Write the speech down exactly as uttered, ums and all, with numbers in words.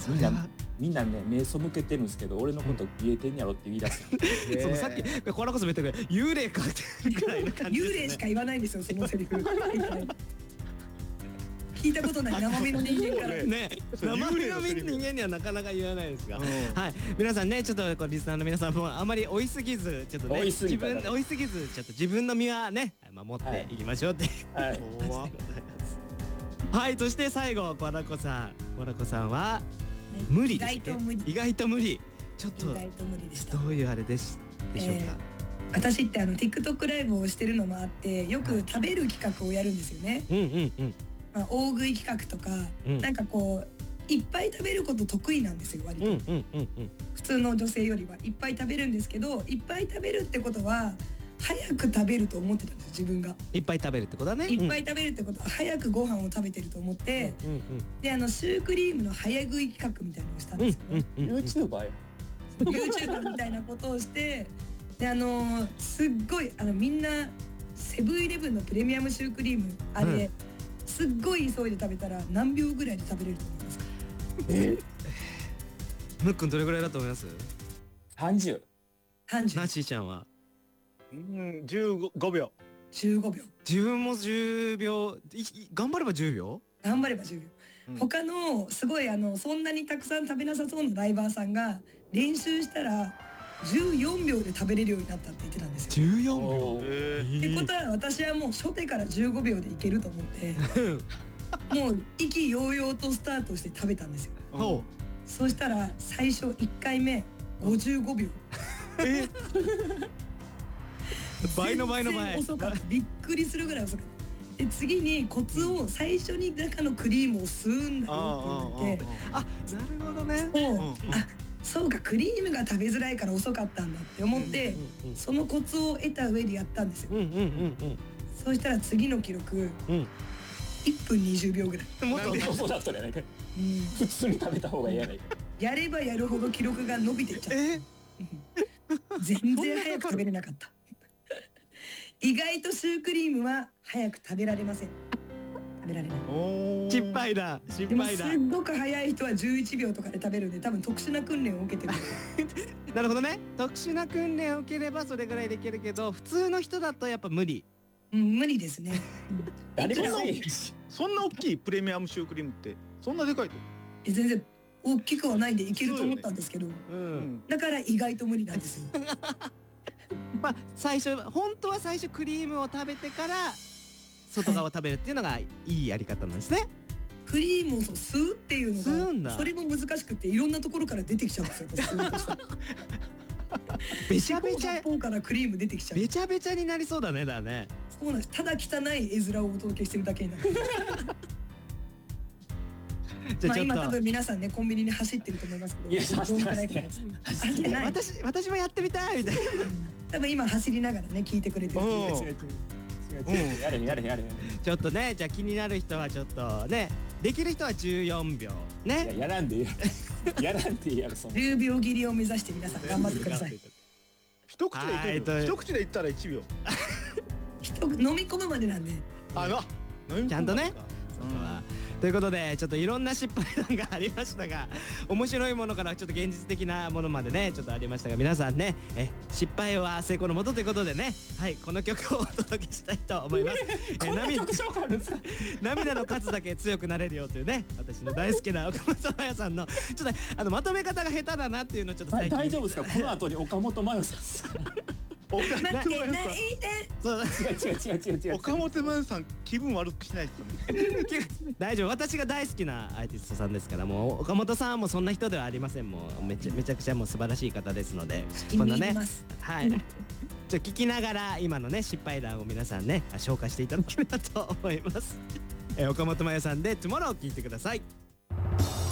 みんなみんなね目背けてるんですけど俺のこと見えてんやろって言い出す。 そうさっきこれこそ言ったけど幽霊かってぐらいの感じですね。 幽霊しか言わないんですよそのセリフ。聞いたことない生身の人間からね、生身の人間にはなかなか言わないですが、はい、皆さんねちょっとこうリスナーの皆さんもあまり追いすぎずちょっとね自分追いすぎずちょっと自分の身はね守っていきましょうってはい、はい、そして最後わらこさんわらこさんは無理ですね。意外と無理ちょっと意外と無理でした。 どういうあれでしでしょうか。 私ってあの TikTok ライブをしてるのもあってよく食べる企画をやるんですよね。 うんうんうん。 まあ、大食い企画とか、うん、なんかこういっぱい食べること得意なんですよ割と、うんうんうんうん、普通の女性よりはいっぱい食べるんですけどいっぱい食べるってことは早く食べると思ってたんです自分が。 いっぱい食べるってことだね。 いっぱい食べるってことは早くご飯を食べてると思って、うんうんうん、であのシュークリームの早食い企画みたいなのをしたんですよね、 うんうんうん、YouTuber や YouTuber みたいなことをしてであのー、すっごいあのみんなセブンイレブンのプレミアムシュークリームあれ、うんすっごい急いで食べたら何秒ぐらいで食べれると思いますか。 えむっくんどれぐらいだと思います？ さんじゅう。 さんじゅう。 なしーちゃんは？ うんじゅうごびょう。 じゅうごびょう。 自分もじゅうびょう。頑張ればじゅうびょう？ 頑張ればじゅうびょう。うん、他のすごいあのそんなにたくさん食べなさそうなライバーさんが練習したらじゅうよんびょうで食べれるようになったって言ってたんですよ。 じゅうよんびょう。 ってことは私はもう初手からじゅうごびょうでいけると思ってもう意気揚々とスタートして食べたんですよ。 ほう。 そしたら最初いっかいめごじゅうごびょう。 え倍の倍の倍。 遅かった。びっくりするぐらい遅かった。で次にコツを最初に中のクリームを吸うんだよって言って、 あ、なるほどね。 そう、あ、そうかクリームが食べづらいから遅かったんだって思って、うんうんうん、そのコツを得た上でやったんですよ。うんうんうんうん、そうしたら次の記録、うん、いっぷんにじゅうびょうぐらい。 もっと遅だったじゃないか。うん、普通に食べた方がいいやないか。 やればやるほど記録が伸びていっちゃった。え全然早く食べれなかった。意外とシュークリームは早く食べられません。食べられない。 失敗だ失敗だ。 すっごく早い人はじゅういちびょうとかで食べるんで多分特殊な訓練を受けてる。 なるほどね。特殊な訓練を受ければそれぐらいできるけど普通の人だとやっぱ無理。 うん、無理ですね。 誰がそんな大きいプレミアムシュークリームってそんなでかいと？ え全然大きくはないんでいけると思ったんですけど、ねうん、だから意外と無理なんですよ。 まあ最初本当は最初クリームを食べてから外側を食べるっていうのがいいやり方なんですね。 クリームを吸うっていうのがそれも難しくていろんなところから出てきちゃうんですよ。べちゃべちゃからクリーム出てきちゃう。 べちゃべちゃになりそうだねだね。 そうなんです。ただ汚い絵面をお届けしてるだけになる。まあ今多分皆さんねコンビニに走ってると思いますけど。 いや走ってない。 走ってない。 私私もやってみたいみたいな。 多分今走りながらね聞いてくれてる。 やれやれやれ。 ちょっとねじゃあ気になる人はちょっとねできる人はじゅうよんびょうね。 やらんでやらんでやるその。 じゅうびょう切りを目指して皆さん頑張ってください。 一口でいける。一口でいったらいちびょう。 飲み込むまでなんで。 あのちゃんとね。ということでちょっといろんな失敗談がありましたが面白いものからちょっと現実的なものまでねちょっとありましたが皆さんねえ失敗は成功のもとということでねはいこの曲をお届けしたいと思います。 こんな曲紹介あるんですか？ 涙の数だけ強くなれるよというね私の大好きな岡本真代さんのちょっとあのまとめ方が下手だなっていうのをちょっと最近大丈夫ですか？この後に岡本真代さん岡本真代さん岡本真代さん気分悪くしないですよね。大丈夫私が大好きなアーティストさんですからもう岡本さんもそんな人ではありません。もうめちゃめちゃくちゃもう素晴らしい方ですのでこんなねはいちょっと聞きながら今のね失敗談を皆さんね消化していただければと思います。え岡本真代さんで「トゥモロー」を聞いてください。